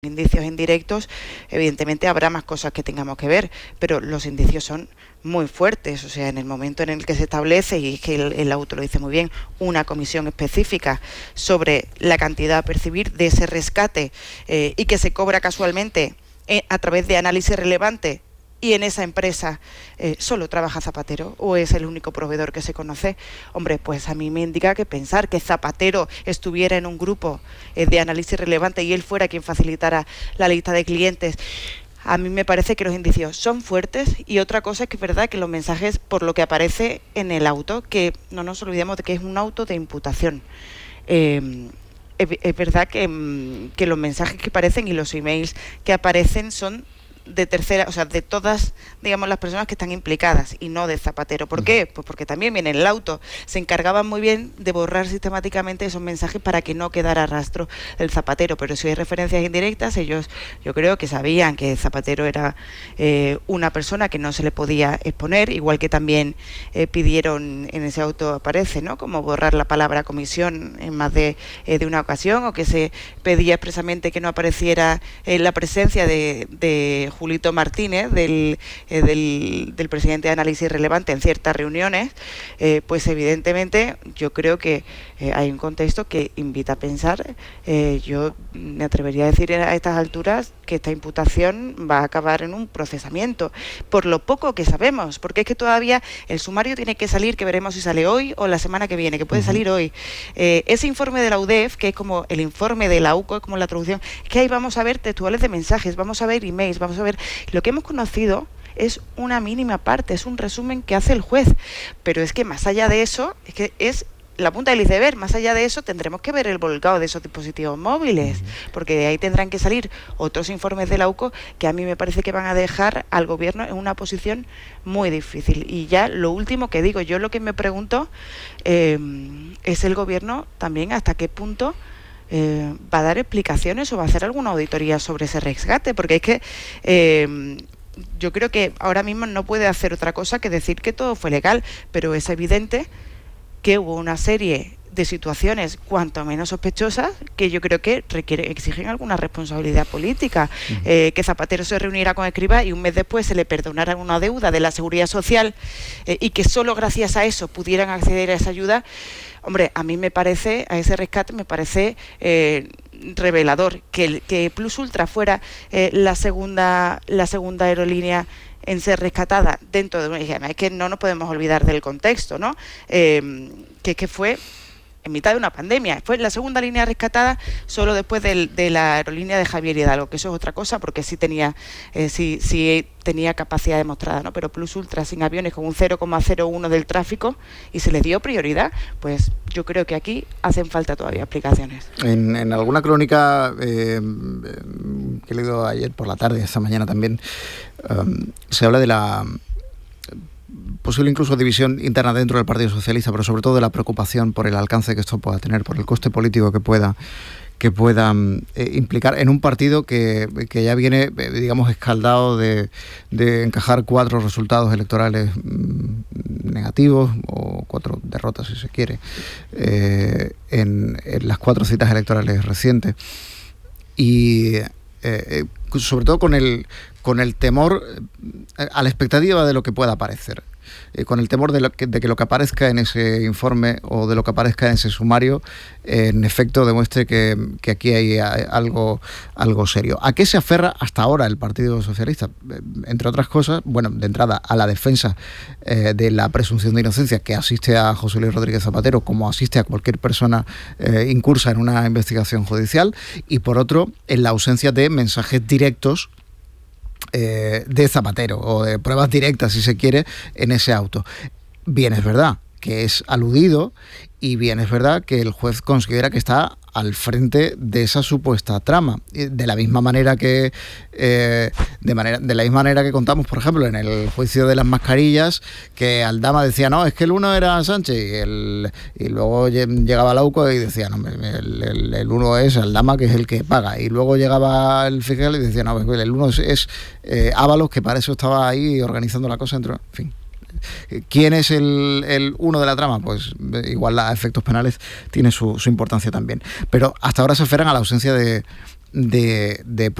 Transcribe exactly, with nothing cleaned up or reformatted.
indicios indirectos, evidentemente habrá más cosas que tengamos que ver, pero los indicios son muy fuertes. O sea, en el momento en el que se establece, y es que el, el auto lo dice muy bien, una comisión específica sobre la cantidad a percibir de ese rescate eh, y que se cobra casualmente eh, a través de análisis relevante, y en esa empresa eh, solo trabaja Zapatero o es el único proveedor que se conoce, hombre, pues a mí me indica que pensar que Zapatero estuviera en un grupo eh, de análisis relevante y él fuera quien facilitara la lista de clientes, a mí me parece que los indicios son fuertes. Y otra cosa es que es verdad que los mensajes, por lo que aparece en el auto, que no nos olvidemos de que es un auto de imputación, eh, es, es verdad que, que los mensajes que aparecen y los emails que aparecen son de tercera, o sea, de todas, digamos, las personas que están implicadas y no de Zapatero. ¿Por qué? Pues porque también viene en el auto. Se encargaban muy bien de borrar sistemáticamente esos mensajes para que no quedara rastro del Zapatero, pero si hay referencias indirectas, ellos, yo creo que sabían que Zapatero era eh, una persona que no se le podía exponer, igual que también eh, pidieron, en ese auto aparece, ¿no?, como borrar la palabra comisión en más de, eh, de una ocasión, o que se pedía expresamente que no apareciera eh, la presencia de, de Julito Martínez, del, eh, del, del presidente de Análisis Relevante en ciertas reuniones. Eh, pues evidentemente yo creo que eh, hay un contexto que invita a pensar. Eh, yo me atrevería a decir a estas alturas que esta imputación va a acabar en un procesamiento, por lo poco que sabemos, porque es que todavía el sumario tiene que salir, que veremos si sale hoy o la semana que viene, que puede salir hoy. Eh, ese informe de la U D E F, que es como el informe de la U C O, es como la traducción, es que ahí vamos a ver textuales de mensajes, vamos a ver emails, vamos a ver. Lo que hemos conocido es una mínima parte, es un resumen que hace el juez, pero es que más allá de eso, es que es la punta del iceberg. Más allá de eso tendremos que ver el volcado de esos dispositivos móviles, porque de ahí tendrán que salir otros informes de la U C O que a mí me parece que van a dejar al gobierno en una posición muy difícil. Y ya lo último que digo, yo lo que me pregunto eh, es el gobierno también hasta qué punto Eh, va a dar explicaciones o va a hacer alguna auditoría sobre ese rescate, porque es que eh, yo creo que ahora mismo no puede hacer otra cosa que decir que todo fue legal, pero es evidente que hubo una serie de situaciones cuanto menos sospechosas que yo creo que requiere, exigen alguna responsabilidad política. Uh-huh. Eh, que Zapatero se reuniera con Escrivá y un mes después se le perdonara una deuda de la Seguridad Social eh, y que solo gracias a eso pudieran acceder a esa ayuda. Hombre, a mí me parece, a ese rescate me parece eh, revelador que, que Plus Ultra fuera eh, la segunda la segunda aerolínea en ser rescatada dentro de una... Es que no nos podemos olvidar del contexto, ¿no? Eh, que, que fue en mitad de una pandemia. Fue la segunda línea rescatada solo después del, de la aerolínea de Javier Hidalgo, que eso es otra cosa, porque sí tenía eh, sí, sí tenía capacidad demostrada, ¿no? Pero Plus Ultra sin aviones, con un cero coma cero uno del tráfico, y se le dio prioridad, pues yo creo que aquí hacen falta todavía explicaciones. En, en alguna crónica eh, que he leído ayer por la tarde, esta mañana también, um, se habla de la posible incluso división interna dentro del Partido Socialista, pero sobre todo de la preocupación por el alcance que esto pueda tener, por el coste político que pueda que pueda eh, implicar en un partido que, que ya viene, eh, digamos, escaldado de, de encajar cuatro resultados electorales mmm, negativos, o cuatro derrotas si se quiere, eh, en, en las cuatro citas electorales recientes. Y eh, eh, sobre todo con el, con el temor eh, a la expectativa de lo que pueda aparecer. Eh, con el temor de, lo que, de que lo que aparezca en ese informe o de lo que aparezca en ese sumario, eh, en efecto demuestre que, que aquí hay algo, algo serio. ¿A qué se aferra hasta ahora el Partido Socialista? Eh, entre otras cosas, bueno, de entrada a la defensa eh, de la presunción de inocencia que asiste a José Luis Rodríguez Zapatero, como asiste a cualquier persona eh, incursa en una investigación judicial, y por otro, en la ausencia de mensajes directos Eh, de Zapatero, o de pruebas directas, si se quiere, en ese auto. Bien es verdad que es aludido, y bien es verdad que el juez considera que está al frente de esa supuesta trama, de la misma manera que eh, de manera de la misma manera que contamos, por ejemplo, en el juicio de las mascarillas, que Aldama decía, no, es que el uno era Sánchez, y, el, y luego llegaba la U C O y decía, no, el, el, el uno es Aldama, que es el que paga, y luego llegaba el fiscal y decía, no, el uno es, es eh, Ábalos, que para eso estaba ahí organizando la cosa, dentro, en fin. ¿Quién es el, el uno de la trama? Pues igual a efectos penales tiene su, su importancia también. Pero hasta ahora se aferran a la ausencia de, de, de